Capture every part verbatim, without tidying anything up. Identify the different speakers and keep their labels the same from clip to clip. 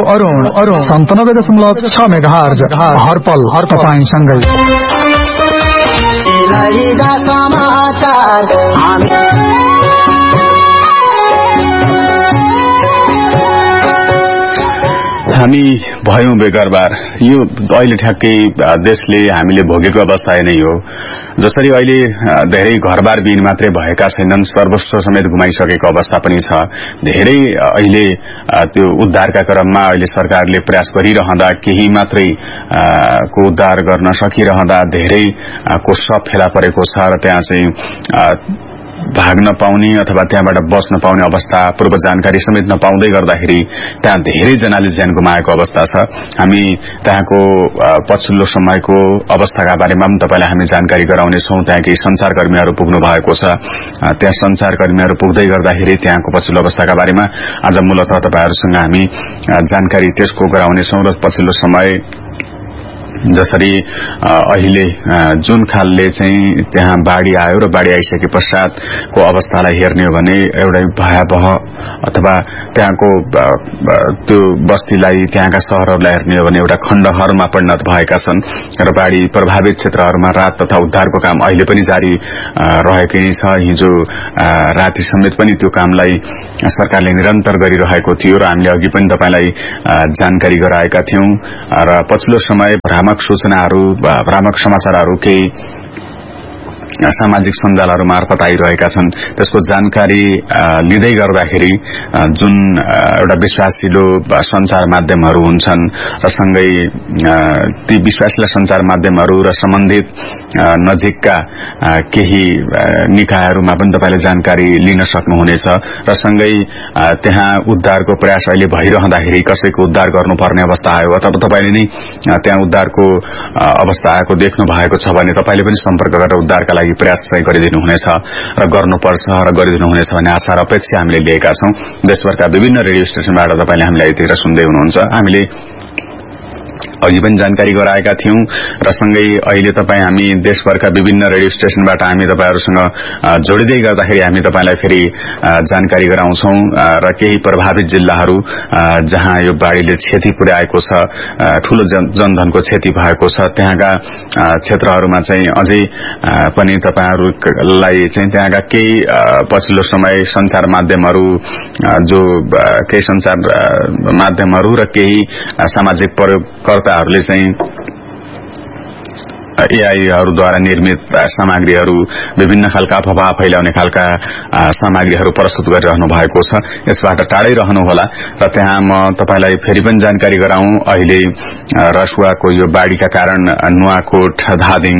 Speaker 1: अरुण अरुण सन्तानब्बे दशमलव छ मेगाहर्ज हरपल हर तपाईंसँगै।
Speaker 2: हामी भयौं बेगरबार। यो अहिले ठ्याक्कै देशले हामीले भोगेको अवस्था नै हो। जसरी अहिले धेरै घरबार बिन मात्रै भएका छैनन्, सर्वस्व समेत गुमाइसकेको अवस्था पनि छ। धेरै अहिले त्यो उद्धारका क्रममा अहिले सरकारले प्रयास गरिरहँदा, केही मात्रै को उद्धार गर्न सकिरहँदा धेरै को सब फेला परेको छ र त्यहाँ चाहिँ भाग्न पाउने अथवा त्यहाँबाट बस्न पाउने अवस्था, पूर्व जानकारी समेत नपाउँदै गर्दाखेरि त्यहाँ धेरै जनाले ज्यान गुमाएको अवस्था छ। हामी त्यहाँको पछिल्लो समयको अवस्थाका बारेमा पनि तपाईलाई हामी जानकारी गराउनेछौं। त्यहाँ केही संचारकर्मीहरू पुग्नु भएको छ। त्यहाँ संचारकर्मीहरू पुग्दै गर्दाखेरि त्यहाँको पछिल्लो अवस्थाका बारेमा आज मूलतः तपाईहरुसँग हामी जानकारी त्यसको गराउनेछौं। र पछिल्लो समय जसरी अहिले जुन खालले चाहिँ त्यहाँ बाढी आयो र बाढी आइसके पश्चातको अवस्थालाई हेर्ने हो भने एउटै भयावह, अथवा त्यहाँको त्यो बस्तीलाई, त्यहाँका शहरहरूलाई हेर्ने हो भने एउटा खण्डहरमा परिणत भएका छन् र बाढी प्रभावित क्षेत्रहरूमा राहत तथा उद्धारको काम अहिले पनि जारी रहेकै छ। हिजो राति समेत पनि त्यो कामलाई सरकारले निरन्तर गरिरहेको थियो र हामीले अघि पनि तपाईलाई जानकारी गराएका थियौं। र पछिल्लो समय भ्रामक सूचनाहरू, भ्रामक समाचारहरू केही सामाजिक सञ्जालहरू मार्फत आइरहेका छन्। त्यसको जानकारी लिँदै गर्दाखेरि जुन एउटा विश्वासिलो सञ्चार माध्यमहरू हुन्छन् र सँगै ती विश्वासिला सञ्चार माध्यमहरू र सम्बन्धित नजिकका केही निकायहरूमा पनि तपाईले जानकारी लिन सक्नुहुनेछ। र सँगै त्यहाँ उद्धारको प्रयास अहिले भइरहँदाखेरि कसैको उद्धार गर्नुपर्ने अवस्था आयो अथवा तपाईले नै त्यहाँ उद्धारको अवस्था आएको देख्नु भएको छ भने तपाईले पनि सम्पर्क गरेर उद्धारका लागि प्रयास चाहिँ गरिदिनु हुनेछ र गर्नुपर्छ र गरिदिनु हुनेछ भन्ने आशा र अपेक्षा हामीले लिएका छौं। देशभरका विभिन्न रेडियो स्टेशनबाट तपाईले हामीलाई यतिखेर सुन्दै हुनुहुन्छ। हामीले अघि पनि जानकारी गराएका थियौं र सँगै अहिले तपाई हामी देशभरका विभिन्न रेडियो स्टेशनबाट हामी तपाईहरुसँग जोडिदै गर्दाखेरि हामी तपाईलाई फेरि जानकारी गराउँछौं र केही प्रभावित जिल्लाहरू जहाँ यो बाढीले क्षति पुर्याएको छ, ठूलो जनधनको क्षति भएको छ, त्यहाँका क्षेत्रहरूमा चाहिँ अझै पनि तपाईहरुलाई चाहिँ त्यहाँका केही पछिल्लो समय संचार माध्यमहरू, जो केही संचार माध्यमहरू र केही सामाजिक प्रयोगकर्ताहरूले चाहिँ एआईहरूद्वारा निर्मित सामग्रीहरू, विभिन्न खालका अफवाह फैलाउने खालका सामग्रीहरू प्रस्तुत गरिरहनु भएको छ। यसबाट टाढै रहनुहोला। र त्यहाँ म तपाईलाई फेरि पनि जानकारी गराउँ, अहिले रसुवाको यो बाढीका कारण नुवाकोट, धादिङ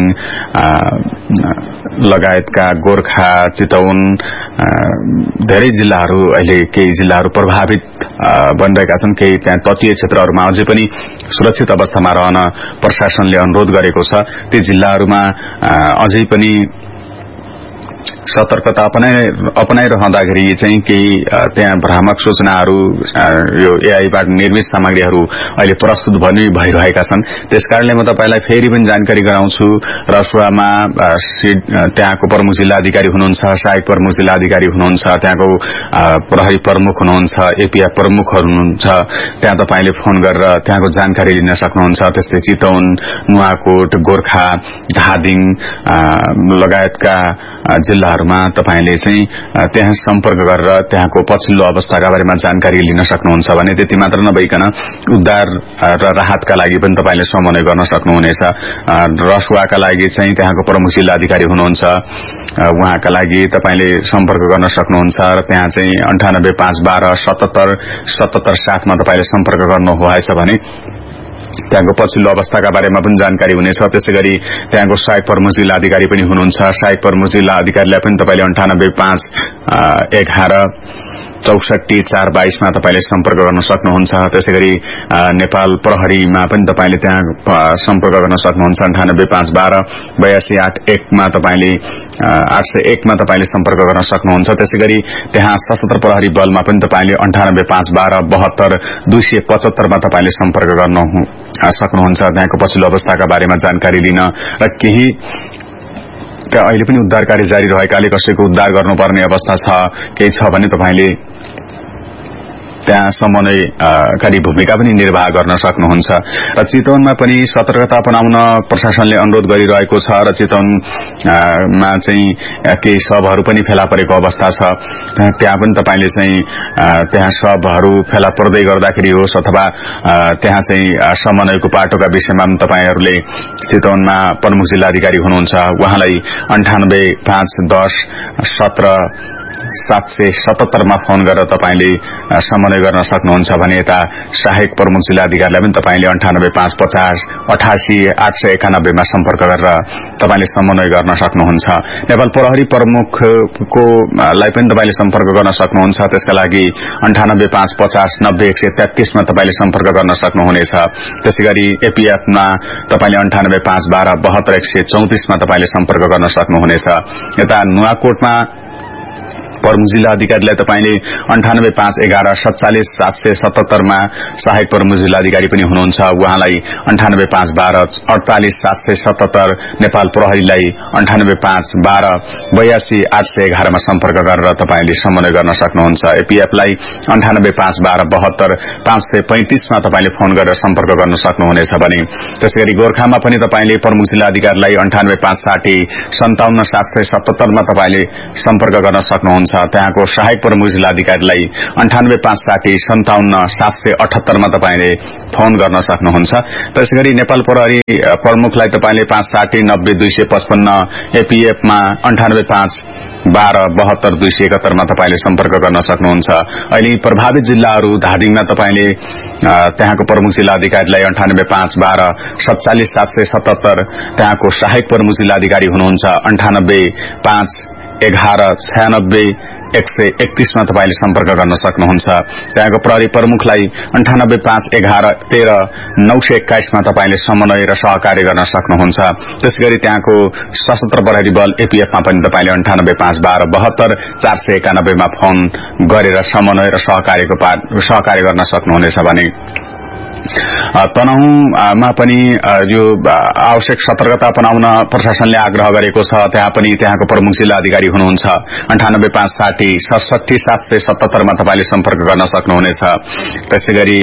Speaker 2: लगायतका गोर्खा, चितवन धेरै जिल्लाहरू, अहिले केही जिल्लाहरू प्रभावित बनिरहेका छन्। केही त्यहाँ तटीय क्षेत्रहरूमा अझै पनि सुरक्षित अवस्थामा रहन प्रशासनले अनुरोध गरेको छ। ती जिल्लाहरूमा अझै पनि सतर्कता अपनाइ अपनाइरहँदाखेरि चाहिँ केही त्यहाँ भ्रामक सूचनाहरू, यो एआईबाट निर्मित सामग्रीहरू अहिले प्रस्तुत भनि भइरहेका छन्। त्यसकारणले म तपाईलाई फेरि पनि जानकारी गराउँछु। रसुवामा त्यहाँको प्रमुख जिल्ला अधिकारी हुनुहुन्छ, सहायक प्रमुख जिल्ला अधिकारी हुनुहुन्छ, त्यहाँको प्रहरी प्रमुख हुनुहुन्छ, एपीएफ प्रमुखहरू हुनुहुन्छ। त्यहाँ तपाईले फोन गरेर त्यहाँको जानकारी लिन सक्नुहुन्छ। त्यस्तै चितवन, नुवाकोट, गोर्खा, धादिङ लगायतका जिल्लाहरूमा तपाईले चाहिँ त्यहाँ सम्पर्क गरेर त्यहाँको पछिल्लो अवस्थाका बारेमा जानकारी लिन सक्नुहुन्छ भने त्यति मात्र नभइकन उद्धार र राहतका लागि पनि तपाईले समन्वय गर्न सक्नुहुनेछ। रसुवाका लागि चाहिँ त्यहाँको प्रमुख जिल्ला अधिकारी हुनुहुन्छ, उहाँका लागि तपाईले सम्पर्क गर्न सक्नुहुन्छ र त्यहाँ चाहिँ अन्ठानब्बे पाँच बाह्र सतहत्तर सतहत्तर सातमा तपाईले सम्पर्क गर्नुभएछ भने त्यहाँको पछिल्लो अवस्थाका बारेमा पनि जानकारी हुनेछ। त्यसैगरी त्यहाँको सहायक प्रमुख जिल्ला अधिकारी पनि हुनुहुन्छ। सहायक प्रमुख जिल्ला अधिकारीलाई पनि तपाईले अन्ठानब्बे पाँच एघार चौसठी चार बाइसमा तपाईले सम्पर्क गर्न सक्नुहुन्छ। त्यसैगरी नेपाल प्रहरीमा पनि तपाईले त्यहाँ सम्पर्क गर्न सक्नुहुन्छ। अन्ठानब्बे पाँच बाह्र बयासी आठ एकमा तपाईले आठ सय एकमा तपाईले सम्पर्क गर्न सक्नुहुन्छ। त्यसैगरी त्यहाँ सशस्त्र प्रहरी बलमा पनि तपाईले अन्ठानब्बे पाँच बाह्र बहत्तर दुई सय पचहत्तरमा तपाईले सम्पर्क गर्न सक्नुहुन्छ। त्यहाँको पछिल्लो अवस्थाका बारेमा जानकारी लिन र केही त्यहाँ अहिले पनि उद्धार कार्य जारी रहेकाले कसैको उद्धार गर्नुपर्ने अवस्था छ, केही छ भने तपाईले त्यहाँ समन्वयकारी भूमिका पनि निर्वाह गर्न सक्नुहुन्छ र चितवनमा पनि सतर्कता अपनाउन प्रशासनले अनुरोध गरिरहेको छ र चितवनमा चाहिँ केही शवहरू पनि फेला परेको अवस्था छ। त्यहाँ पनि तपाईले चाहिँ त्यहाँ शवहरू फेला पर्दै गर्दाखेरि होस् अथवा त्यहाँ चाहिँ समन्वयको पाटोका विषयमा पनि तपाईहरूले चितवनमा प्रमुख जिल्लाधिकारी हुनुहुन्छ उहाँलाई अन्ठानब्बे पाँच दस सत्र सात सय सतहत्तरमा फोन गरेर तपाईले समन्वय गर्न सक्नुहुन्छ भने यता सहायक प्रमुख जिल्लाधिकारीलाई पनि तपाईले अन्ठानब्बे पाँच पचास अठासी आठ सय एकानब्बेमा सम्पर्क गरेर तपाईले समन्वय गर्न सक्नुहुन्छ। नेपाल प्रहरी प्रमुखको लाई पनि तपाईले सम्पर्क गर्न सक्नुहुन्छ। त्यसका लागि अन्ठानब्बे पाँच पचास नब्बे एक सय तेत्तीसमा तपाईले सम्पर्क गर्न सक्नुहुनेछ। त्यसैगरी एपीएफमा तपाईले अन्ठानब्बे पाँच बाह्र बहत्तर एक सय चौतिसमा तपाईले सम्पर्क गर्न सक्नुहुनेछ। यता नुवाकोटमा प्रमुख जिल्ला अधिकारीलाई तपाईले अन्ठानब्बे पाँच एघार सत्तालिस सात सय सतहत्तरमा सहायक प्रमुख जिल्लाधिकारी पनि हुनुहुन्छ उहाँलाई अन्ठानब्बे पाँच बाह्र अडतालिस सात सय सतहत्तर नेपाल प्रहरीलाई अन्ठानब्बे पाँच बाह्र बयासी आठ सय एघारमा सम्पर्क गरेर तपाईले समन्वय गर्न सक्नुहुन्छ। एपीएफलाई अन्ठानब्बे पाँच बाह्र बहत्तर पाँच सय पैंतिसमा तपाईले फोन गरेर सम्पर्क गर्न सक्नुहुनेछ भने त्यसैगरी गोर्खामा पनि तपाईले प्रमुख जिल्ला अधिकारीलाई अन्ठानब्बे पाँच साठी सन्ताउन्न सात सय सतहत्तरमा तपाईले सम्पर्क गर्न सक्नुहुन्छ। त्यहाँको सहायक प्रमुख जिल्लाधिकारीलाई अन्ठानब्बे पाँच साठी सन्ताउन्न सात सय अठहत्तरमा तपाईले फोन गर्न सक्नुहुन्छ। त्यसैगरी नेपाल प्रहरी प्रमुखलाई तपाईले पाँच साठी नब्बे दुई सय पचपन्न एपीएफमा अन्ठानब्बे पाँच बाह्र बहत्तर दुई सय एकहत्तरमा तपाईले सम्पर्क गर्न सक्नुहुन्छ। अहिले प्रभावित जिल्लाहरू धादिङमा तपाईले त्यहाँको प्रमुख जिल्ला अधिकारीलाई अन्ठानब्बे पाँच बाह्र सत्तालिस सात सय सतहत्तर त्यहाँको सहायक प्रमुख जिल्ला अधिकारी हुनुहुन्छ अन्ठानब्बे पाँच एघार छयानब्बे एक सय एकतीसमा तपाईले सम्पर्क गर्न सक्नुहुन्छ। त्यहाँको प्रहरी प्रमुखलाई अन्ठानब्बे पाँच एघार तेह्र नौ सय एक्काइसमा तपाईले समन्वय र सहकार्य गर्न सक्नुहुन्छ। त्यसैगरी त्यहाँको सशस्त्र प्रहरी बल एपीएफमा पनि तपाईले अन्ठानब्बे पाँच बाह्र बहत्तर चार सय एकानब्बेमा फोन गरेर समन्वय र सहकार्यको सहकार्य गर्न सक्नुहुनेछ भने तनहुँमा पनि यो आवश्यक सतर्कता अपनाउन प्रशासनले आग्रह गरेको छ। त्यहाँ पनि त्यहाँको प्रमुख जिल्ला अधिकारी हुनुहुन्छ अन्ठानब्बे पाँच साठी सडसठी सात सय सतहत्तरमा तपाईले सम्पर्क गर्न सक्नुहुनेछ। त्यसैगरी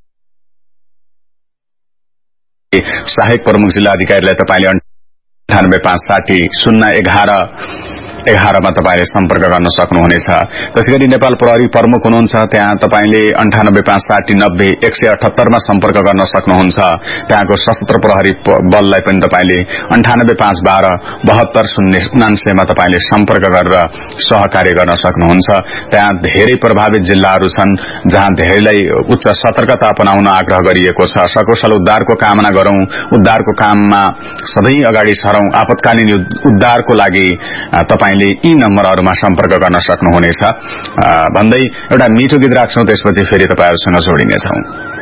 Speaker 2: सहायक प्रमुख जिल्ला अधिकारीलाई तपाईले अन्ठानब्बे पाँच साठी शून्य एघार एघारमा तपाईले सम्पर्क गर्न सक्नुहुनेछ। त्यसैगरी नेपाल प्रहरी प्रमुख हुनुहुन्छ त्यहाँ तपाईले अन्ठानब्बे पाँच साठी नब्बे एक सय अठहत्तरमा सम्पर्क गर्न सक्नुहुन्छ। त्यहाँको सशस्त्र प्रहरी बललाई पनि तपाईले अन्ठानब्बे पाँच बाह्र बहत्तर शून्य उनान्सयमा तपाईले सम्पर्क गरेर सहकार्य गर्न सक्नुहुन्छ। त्यहाँ धेरै प्रभावित जिल्लाहरू छन् जहाँ धेरैलाई उच्च सतर्कता अपनाउन आग्रह गरिएको छ। सकुशल उद्धारको कामना गरौं, उद्धारको काममा सधैँ अगाडि सरौं। आपतकालीन उद्धारको लागि तपाईले यी नम्बरहरूमा सम्पर्क गर्न सक्नुहुनेछ भन्दै एउटा मिठो गीत राख्छौं। त्यसपछि फेरि तपाईहरुसँग जोडिनेछौं।